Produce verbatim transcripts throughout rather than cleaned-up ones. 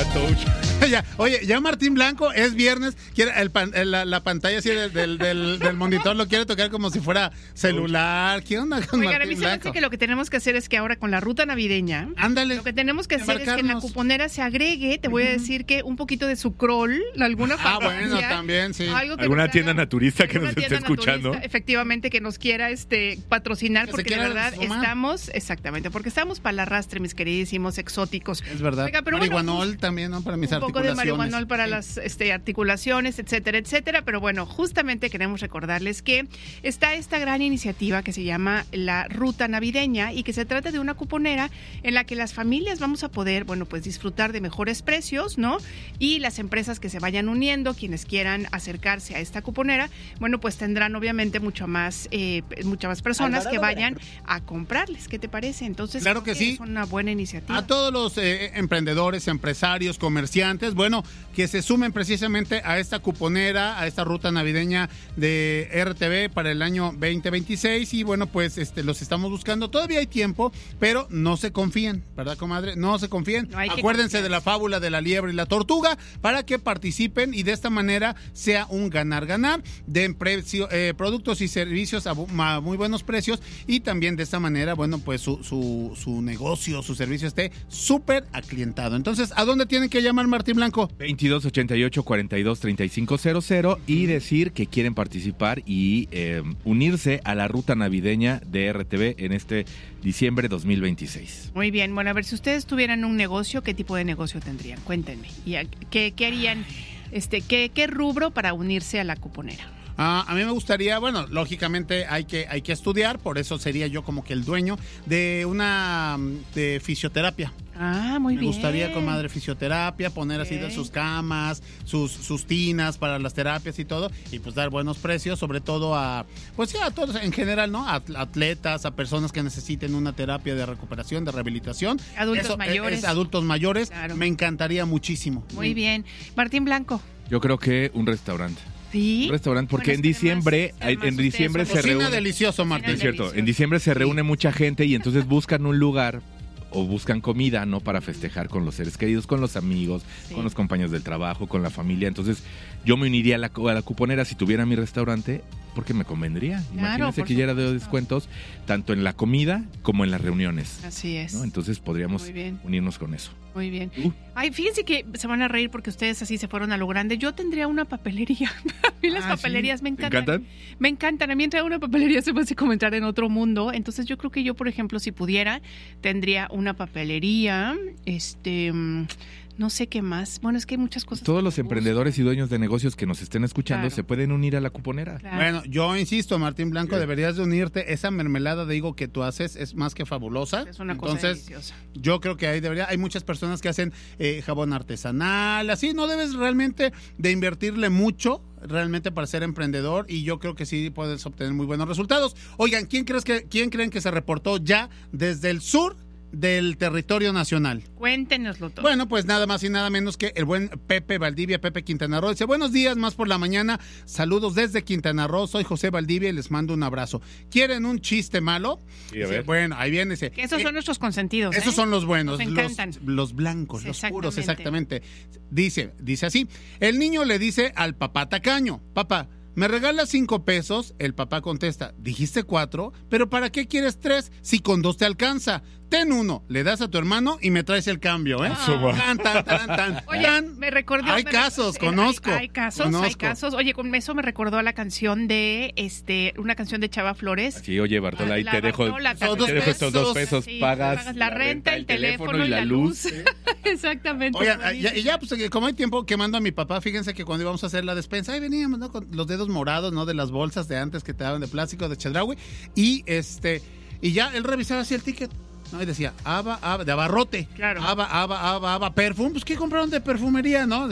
touch. ya, oye, ya Martín Blanco es viernes, quiere el pan, la, la pantalla así del, del, del, del monitor lo quiere tocar como si fuera celular. ¿Qué onda con Oigan, Martín a mí se me Blanco? hace que lo que tenemos que hacer es que ahora con la ruta navideña, ándale, lo que tenemos que hacer es que en la embarcarnos. cuponera se agregue, te voy a decir que un poquito de sucrol, alguna Ah, farmacia, bueno, también, sí. algo que Alguna nos tienda haga- naturista que alguna nos esté tienda escuchando. naturista, efectivamente, que nos quiera este patrocinar, Que se porque de quiera verdad sumar. estamos, exactamente, porque estamos para el arrastre, mis queridísimos exóticos. Es verdad. Oiga, pero bueno, marihuanol también, ¿no? Para mis un poco de articulaciones. marihuanol para Sí. las este, articulaciones, etcétera, etcétera. Pero bueno, justamente queremos recordarles que está esta gran iniciativa que se llama la Ruta Navideña y que se trata de una cuponera en la que las familias vamos a poder, bueno, pues disfrutar de mejores precios, ¿no? Y las empresas que se vayan uniendo, quienes quieran acercarse a esta cuponera, bueno, pues tendrán obviamente mucho más, eh, muchas más personas que vayan a comprarles. ¿Qué te parece? Entonces, Claro que creo sí. es una buena iniciativa. A todos los eh, emprendedores, empresarios, comerciantes, bueno, que se sumen precisamente a esta cuponera, a esta ruta navideña de R T V para el año veinte veintiséis y bueno, pues este los estamos buscando. Todavía hay tiempo, pero no se confíen, ¿verdad, comadre? No se confíen. No hay que Acuérdense confiar. de la fábula de la liebre y la tortuga para que participen y de esta manera sea un ganar-ganar de precio, eh, productos y servicios a, bu- a muy buenos precios y también de esta manera, bueno, pues su, su, su negocio, su servicio esté súper aclientado. Entonces, ¿a dónde tienen que llamar, Martín Blanco? veintidós ochenta y ocho cuarenta y dos treinta y cinco cero cero y decir que quieren participar y eh, unirse a la ruta navideña de R T V en este diciembre dos mil veintiséis. Muy bien, bueno, a ver, si ustedes tuvieran un negocio, ¿qué tipo de negocio tendrían? Cuéntenme. ¿Y a- qué, qué harían, este, qué, qué rubro para unirse a la cuponera? Ah, a mí me gustaría, bueno, lógicamente hay que, hay que estudiar, por eso sería yo como que el dueño de una mm, de fisioterapia. Ah, muy Me bien. gustaría, comadre, fisioterapia, poner así de Ok. sus camas, sus, sus tinas para las terapias y todo, y pues dar buenos precios, sobre todo a, pues sí, a todos en general, ¿no? A atletas, a personas que necesiten una terapia de recuperación, de rehabilitación. Adultos Eso, mayores. Es, adultos mayores, Claro. me encantaría muchísimo. Muy bien. Martín Blanco. Yo creo que un restaurante. Sí. Un restaurante, porque Bueno, en es que además, diciembre, además en ustedes diciembre son se Cocina reúne. delicioso, Martín. Es cierto, delicioso. en diciembre se reúne mucha gente y entonces buscan un lugar o buscan comida, ¿no? Para festejar con los seres queridos, con los amigos, Sí. con los compañeros del trabajo, con la familia. Entonces, yo me uniría a la, a la cuponera si tuviera mi restaurante, porque me convendría. Imagínense por que ya era de supuesto. descuentos, tanto en la comida como en las reuniones, Así es. ¿no? Entonces podríamos Muy bien. unirnos con eso. Muy bien. Uh. Ay, fíjense que se van a reír porque ustedes así se fueron a lo grande. Yo tendría una papelería. A mí las Ah, ¿sí? papelerías me ¿Te encantan. encantan? Me encantan. A mí entrar a una papelería se me hace como entrar en otro mundo. Entonces yo creo que yo, por ejemplo, si pudiera, tendría una papelería, este, mm, no sé qué más. Bueno, es que hay muchas cosas. Todos que los me emprendedores y gustan. dueños de negocios que nos estén escuchando Claro. se pueden unir a la cuponera. Claro. Bueno, yo insisto, Martín Blanco, Sí. deberías de unirte. Esa mermelada, digo, que tú haces es más que fabulosa. Es una cosa Entonces, deliciosa. yo creo que ahí debería, hay muchas personas que hacen eh, jabón artesanal, así, no debes realmente de invertirle mucho realmente para ser emprendedor y yo creo que sí puedes obtener muy buenos resultados. Oigan, ¿quién crees que quién creen que se reportó ya desde el sur del territorio nacional? Cuéntenoslo todo. Bueno, pues nada más y nada menos que el buen Pepe Valdivia, Pepe Quintana Roo. Dice, buenos días, más por la mañana. Saludos desde Quintana Roo. Soy José Valdivia y les mando un abrazo. ¿Quieren un chiste malo? Sí, a Dice, ver. bueno, ahí viene ese. que esos Eh, son nuestros consentidos. esos ¿eh? son los buenos, Nos los, encantan. los blancos, Sí, los puros, exactamente. exactamente. Dice, dice así, el niño le dice al papá tacaño, papá, ¿me regalas cinco pesos? El papá contesta, dijiste cuatro, pero ¿para qué quieres tres si con dos te alcanza? Ten uno, le das a tu hermano y me traes el cambio, ¿eh? Ah. Tan, tan, tan, tan. Oye, Tan. me recordó. Hay me- casos, eh, conozco. Hay, hay casos, hay conozco. casos. Oye, con eso me recordó a la canción de, este, una canción de Chava Flores. Sí, oye, Bartola, ahí La te dejo, Bartola, te dos dejo estos dos pesos. pesos, Sí, pagas, la renta, el teléfono y la luz. Exactamente. Oigan, buenísimo. ya, y ya, pues como hay tiempo quemando a mi papá, fíjense que cuando íbamos a hacer la despensa, ahí veníamos, ¿no? Con los dedos morados, ¿no? De las bolsas de antes que te daban de plástico, de Chedraui. Y este, y ya él revisaba así el ticket, ¿no? Y decía, Aba, Aba, de abarrote. Claro. Aba, Aba, Aba, Aba, perfume. Pues, ¿qué compraron de perfumería, no? De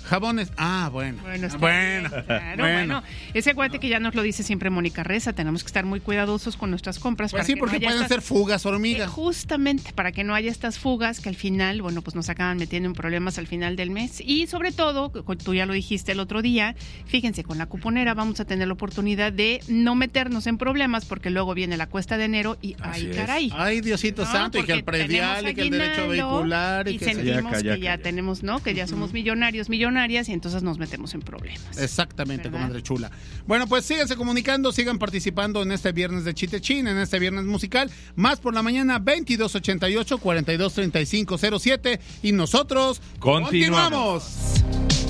Jabones. Ah, bueno. Bueno, está bueno. bien, claro, bueno. bueno. Ese acuérdate que ya nos lo dice siempre Mónica Reza, tenemos que estar muy cuidadosos con nuestras compras. Pues para sí, que porque no haya pueden estas- ser fugas, hormiga. Eh, justamente para que no haya estas fugas que al final, bueno, pues nos acaban metiendo en problemas al final del mes. Y sobre todo, co- tú ya lo dijiste el otro día, fíjense, con la cuponera vamos a tener la oportunidad de no meternos en problemas porque luego viene la cuesta de enero y Así ay, es. caray. Ay, Diosito ¿no? santo, y que el Porque predial, tenemos y que el derecho aguinaldo, vehicular, y, y que se- sentimos Ya, calla, que ya calla. tenemos, ¿no? Que ya somos millonarios, millonarias y entonces nos metemos en problemas. Exactamente, ¿Verdad? comadre chula. Bueno, pues síganse comunicando, sigan participando en este viernes de Chitechín, en este viernes musical. Más por la mañana, veintidós ochenta y ocho, cuarenta y dos treinta y cinco cero siete. Y nosotros Continuamos. continuamos.